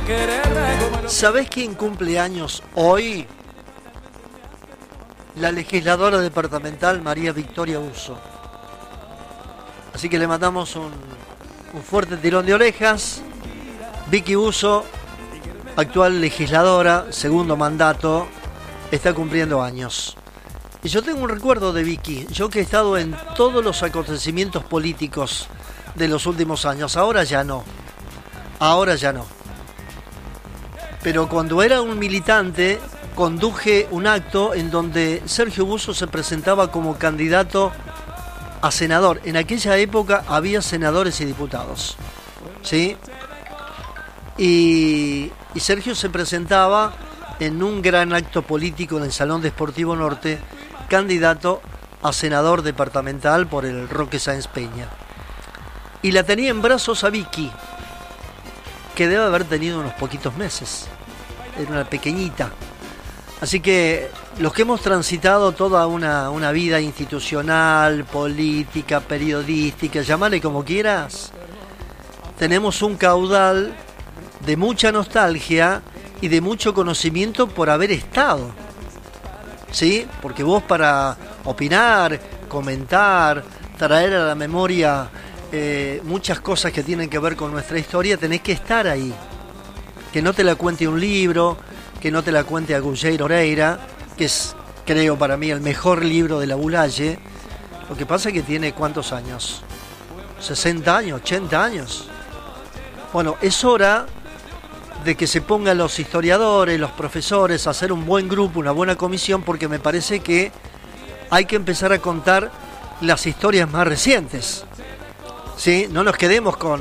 ¿Sabés quién cumple años hoy? La legisladora departamental María Victoria Uso. Así que le mandamos un fuerte tirón de orejas. Vicky Uso, actual legisladora, segundo mandato, está cumpliendo años. Y yo tengo un recuerdo de Vicky, yo que he estado en todos los acontecimientos políticos de los últimos años. Ahora ya no. Pero cuando era un militante, conduje un acto en donde Sergio Busso se presentaba como candidato a senador. En aquella época había senadores y diputados, ¿sí? Y Sergio se presentaba en un gran acto político en el Salón de Sportivo Norte, candidato a senador departamental por el Roque Sáenz Peña. Y la tenía en brazos a Vicky, que debe haber tenido unos poquitos meses. Era una pequeñita. Así que los que hemos transitado toda una vida institucional, política, periodística, llámale como quieras, tenemos un caudal de mucha nostalgia y de mucho conocimiento por haber estado, ¿sí? Porque vos, para opinar, comentar, traer a la memoria muchas cosas que tienen que ver con nuestra historia, tenés que estar ahí. Que no te la cuente un libro, que no te la cuente Agulleiro Oreira, que es, creo, para mí el mejor libro de la Bulaye. Lo que pasa es que tiene ¿cuántos años? 60 años, 80 años. Bueno, es hora de que se pongan los historiadores, los profesores, a hacer un buen grupo, una buena comisión, porque me parece que hay que empezar a contar las historias más recientes, ¿sí? No nos quedemos con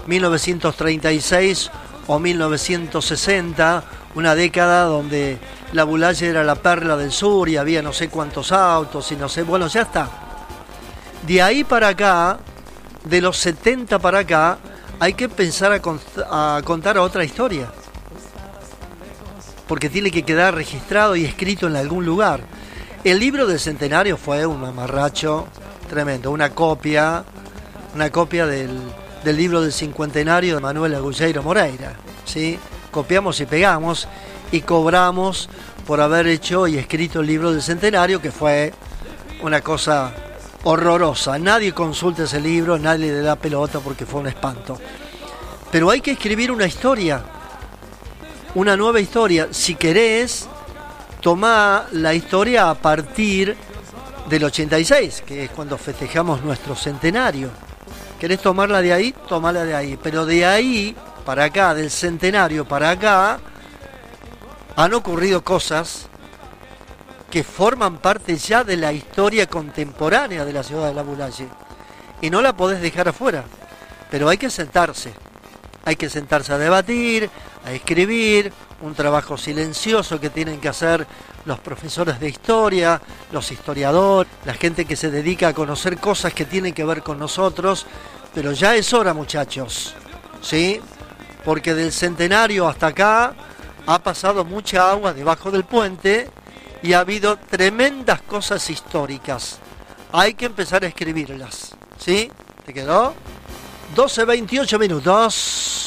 1936 o 1960, una década donde la Bulaye era la perla del sur y había no sé cuántos autos y no sé, bueno, ya está. De ahí para acá, de los 70 para acá, hay que pensar a contar otra historia, porque tiene que quedar registrado y escrito en algún lugar. El libro del centenario fue un mamarracho tremendo, una copia del libro del cincuentenario de Manuel Agulleiro Moreira, ¿sí? Copiamos y pegamos y cobramos por haber hecho y escrito el libro del centenario, que fue una cosa horrorosa. Nadie consulta ese libro, nadie le da pelota porque fue un espanto. Pero hay que escribir una historia, una nueva historia. Si querés, tomá la historia a partir del 86, que es cuando festejamos nuestro centenario. ¿Querés tomarla de ahí? Tomala de ahí. Pero de ahí para acá, del centenario para acá, han ocurrido cosas que forman parte ya de la historia contemporánea de la ciudad de la Bulaye. Y no la podés dejar afuera. Pero hay que sentarse. Hay que sentarse a debatir, a escribir, un trabajo silencioso que tienen que hacer los profesores de historia, los historiadores, la gente que se dedica a conocer cosas que tienen que ver con nosotros. Pero ya es hora, muchachos, ¿sí? Porque del centenario hasta acá ha pasado mucha agua debajo del puente y ha habido tremendas cosas históricas. Hay que empezar a escribirlas, ¿sí? ¿Te quedó? 12:28 minutos.